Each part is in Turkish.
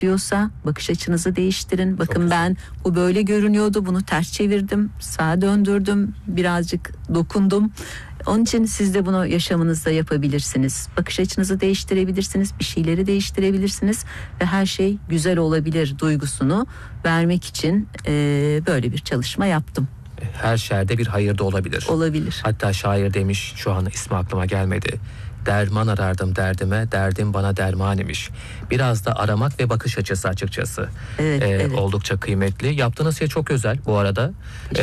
diyorsa bakış açınızı değiştirin. Bakın ben bu böyle görünüyordu, bunu ters çevirdim, sağa döndürdüm, birazcık dokundum. Onun için siz de bunu yaşamınızda yapabilirsiniz. Bakış açınızı değiştirebilirsiniz, bir şeyleri değiştirebilirsiniz ve her şey güzel olabilir duygusunu vermek için böyle bir çalışma yaptım. Her şerde bir hayır da olabilir. Olabilir. Hatta şair demiş, şu an ismi aklıma gelmedi. Derman arardım derdime, derdim bana derman imiş. Biraz da aramak ve bakış açısı açıkçası. Evet. Oldukça kıymetli. Yaptığınız şey çok özel bu arada.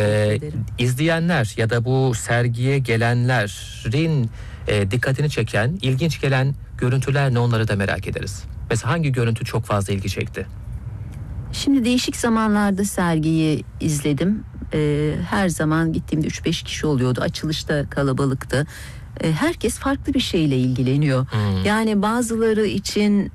İzleyenler ya da bu sergiye gelenlerin dikkatini çeken, ilginç gelen görüntüler ne, onları da merak ederiz. Mesela hangi görüntü çok fazla ilgi çekti? Şimdi değişik zamanlarda sergiyi izledim. Her zaman gittiğimde 3-5 kişi oluyordu. Açılışta kalabalıktı. Herkes farklı bir şeyle ilgileniyor. Yani bazıları için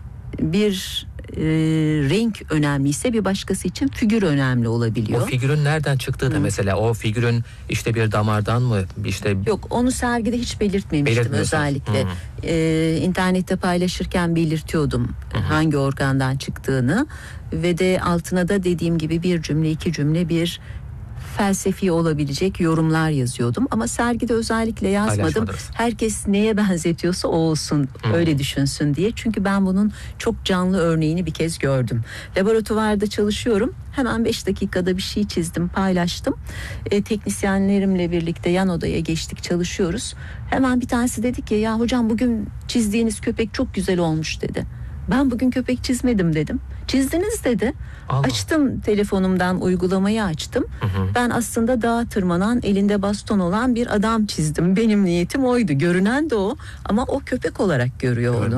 bir renk önemliyse bir başkası için figür önemli olabiliyor. O figürün nereden çıktığı da mesela, o figürün işte bir damardan mı, işte... Yok, onu sergide hiç belirtmemiştim özellikle. İnternette paylaşırken belirtiyordum hangi organdan çıktığını ve de altına da dediğim gibi bir cümle, iki cümle, bir felsefi olabilecek yorumlar yazıyordum ama sergide özellikle yazmadım. Herkes neye benzetiyorsa o olsun, öyle düşünsün diye. Çünkü ben bunun çok canlı örneğini bir kez gördüm. Laboratuvarda çalışıyorum. Hemen 5 dakikada bir şey çizdim, paylaştım. Teknisyenlerimle birlikte yan odaya geçtik, çalışıyoruz. Hemen bir tanesi dedi ki, ya hocam bugün çizdiğiniz köpek çok güzel olmuş dedi. Ben bugün köpek çizmedim dedim. Çizdiniz dedi. Allah. Açtım telefonumdan, uygulamayı açtım. Ben aslında dağa tırmanan, elinde baston olan bir adam çizdim. Benim niyetim oydu. Görünen de o ama o köpek olarak görüyor onu.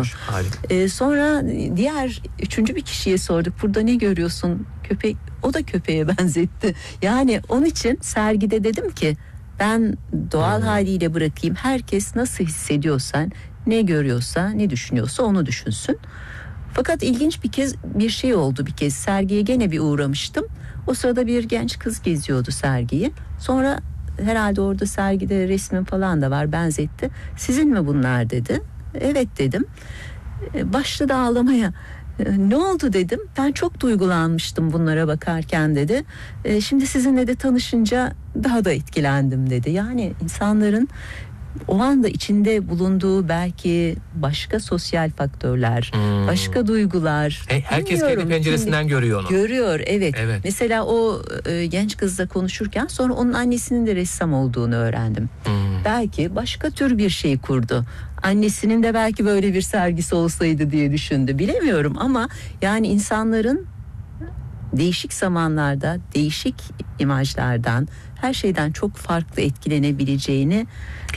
Sonra üçüncü bir kişiye sorduk. Burada ne görüyorsun? Köpek. O da köpeğe benzetti. Yani onun için sergide dedim ki ben doğal haliyle bırakayım. Herkes nasıl hissediyorsa, ne görüyorsa, ne düşünüyorsa onu düşünsün. Fakat ilginç bir şey oldu bir kez. Sergiye gene bir uğramıştım. O sırada bir genç kız geziyordu sergiyi. Sonra herhalde orada sergide resmin falan da var, benzetti. Sizin mi bunlar dedi. Evet dedim. Başladı ağlamaya. Ne oldu dedim. Ben çok duygulanmıştım bunlara bakarken dedi. Şimdi sizinle de tanışınca daha da etkilendim dedi. Yani insanların o anda içinde bulunduğu belki başka sosyal faktörler, başka duygular. Herkes kendi penceresinden görüyor onu. Görüyor, evet. Mesela o genç kızla konuşurken sonra onun annesinin de ressam olduğunu öğrendim. Belki başka tür bir şey kurdu. Annesinin de belki böyle bir sergisi olsaydı diye düşündü. Bilemiyorum ama yani insanların değişik zamanlarda, değişik imajlardan, her şeyden çok farklı etkilenebileceğini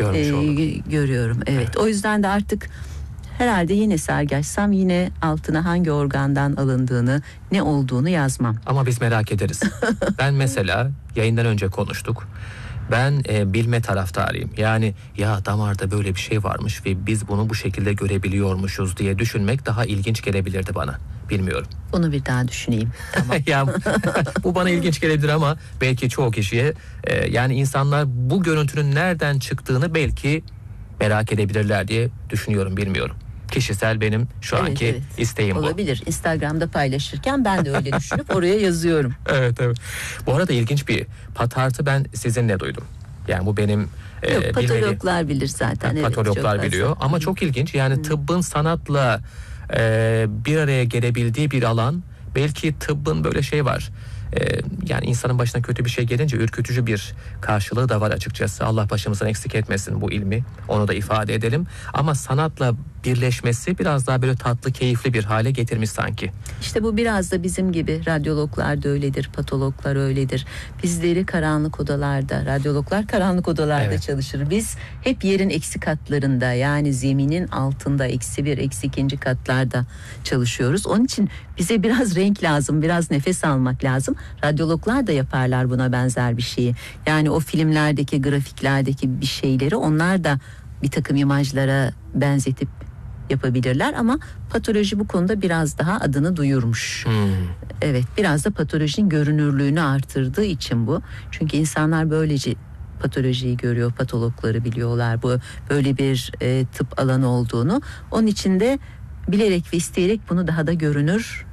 görüyorum. Evet. O yüzden de artık herhalde yine sergi açsam yine altına hangi organdan alındığını, ne olduğunu yazmam. Ama biz merak ederiz. Ben mesela yayından önce konuştuk. Ben bilme taraftarıyım. Yani ya damarda böyle bir şey varmış ve biz bunu bu şekilde görebiliyormuşuz diye düşünmek daha ilginç gelebilirdi bana. Bilmiyorum. Onu bir daha düşüneyim. Tamam. Ya, bu bana ilginç gelebilir ama belki çoğu kişiye yani insanlar bu görüntünün nereden çıktığını belki merak edebilirler diye düşünüyorum, bilmiyorum. Kişisel benim şu anki isteğim bu. Olabilir. Instagram'da paylaşırken ben de öyle düşünüp oraya yazıyorum. Evet. Bu arada ilginç bir patartı ben sizinle duydum. Yani bu benim patologlar bilir zaten. Patologlar biliyor ama çok ilginç. Yani tıbbın sanatla bir araya gelebildiği bir alan. Belki tıbbın böyle şey var. Yani insanın başına kötü bir şey gelince ürkütücü bir karşılığı da var açıkçası. Allah başımızdan eksik etmesin bu ilmi. Onu da ifade edelim. Ama sanatla birleşmesi biraz daha böyle tatlı, keyifli bir hale getirmiş sanki. İşte bu biraz da bizim gibi, radyologlar da öyledir, patologlar öyledir. Bizleri karanlık odalarda, radyologlar karanlık odalarda çalışır. Biz hep yerin eksi katlarında, yani zeminin altında, -1, -2 katlarda çalışıyoruz. Onun için bize biraz renk lazım, biraz nefes almak lazım. Radyologlar da yaparlar buna benzer bir şeyi. Yani o filmlerdeki, grafiklerdeki bir şeyleri onlar da bir takım imajlara benzetip yapabilirler ama patoloji bu konuda biraz daha adını duyurmuş. Evet, biraz da patolojinin görünürlüğünü artırdığı için bu. Çünkü insanlar böylece patolojiyi görüyor, patologları biliyorlar. Bu böyle bir tıp alanı olduğunu. Onun için de bilerek ve isteyerek bunu daha da görünür